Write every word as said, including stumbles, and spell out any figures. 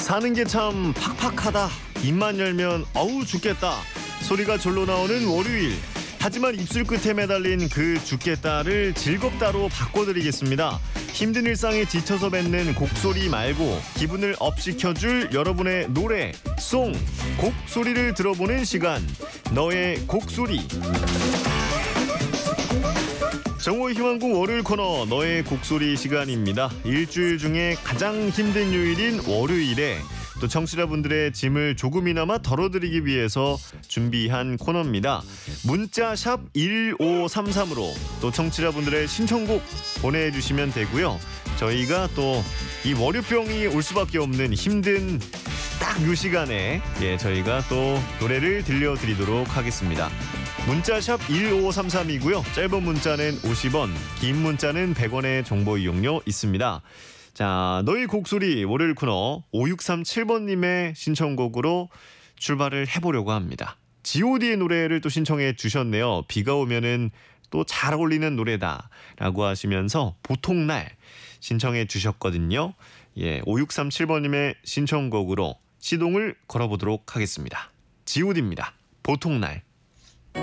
사는 게 참 팍팍하다. 입만 열면 어우 죽겠다. 소리가 절로 나오는 월요일. 하지만 입술 끝에 매달린 그 죽겠다를 즐겁다로 바꿔드리겠습니다. 힘든 일상에 지쳐서 뱉는 곡소리 말고 기분을 업시켜줄 여러분의 노래, 송, 곡소리를 들어보는 시간. 너의 곡소리. 정오 희망곡 월요일 코너 너의 곡소리 시간입니다. 일주일 중에 가장 힘든 요일인 월요일에 또 청취자분들의 짐을 조금이나마 덜어드리기 위해서 준비한 코너입니다. 문자 샵 일오삼삼으로 또 청취자분들의 신청곡 보내주시면 되고요. 저희가 또 이 월요병이 올 수밖에 없는 힘든 딱 요 시간에 예 저희가 또 노래를 들려드리도록 하겠습니다. 문자 샵 일오삼삼이고요. 짧은 문자는 오십 원, 긴 문자는 백 원의 정보 이용료 있습니다. 자, 너희 곡소리 월요일 코너 오육삼칠 번님의 신청곡으로 출발을 해보려고 합니다. 지 오 디의 노래를 또 신청해 주셨네요. 비가 오면은 또 잘 어울리는 노래다라고 하시면서 보통날 신청해 주셨거든요. 예, 오육삼칠 번님의 신청곡으로 시동을 걸어보도록 하겠습니다. 지 오 디입니다. 보통날.